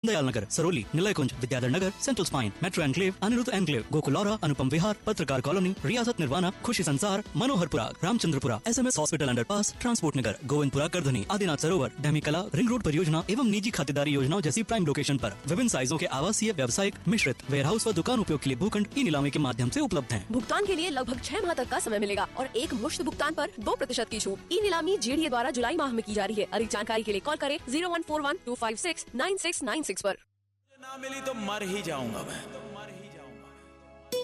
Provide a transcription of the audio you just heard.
दीनदयाल नगर, सरौली, निलय कुंज, Vidyadhar Nagar, central spine, metro enclave, Anirudh enclave, गोकुलौरा, अनुपम विहार, पत्रकार colony, रियासत निर्वाणा, खुशी संसार, Manoharpura, Ramchandrapura, SMS hospital underpass, transport नगर, गोविंदपुरा, करधनी, आदिनाथ सरोवर, डैमी कला, रिंग रोड परियोजना एवं निजी खातेदारी योजनाओं जैसी प्राइम लोकेशन पर विभिन्न साइजों के आवासीय, व्यावसायिक, मिश्रित, वेयरहाउस व दुकान उपयोग के लिए भूखंड ई नीलामी के माध्यम से उपलब्ध हैं। भुगतान के लिए लगभग 6 माह तक का समय मिलेगा और एक मुश्त भुगतान पर 2% की छूट। ई नीलामी JDA द्वारा जुलाई माह में की जा रही है। अधिक जानकारी के लिए कॉल करें 0141256996 पर। ना मिली तो मर ही जाऊंगा मैं।